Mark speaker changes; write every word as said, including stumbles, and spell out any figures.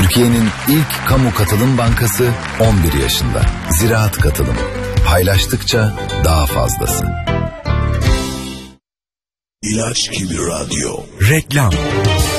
Speaker 1: Türkiye'nin ilk kamu katılım bankası on bir yaşında. Ziraat Katılım. Paylaştıkça daha fazlası.
Speaker 2: İlaç gibi radyo.
Speaker 3: Reklam.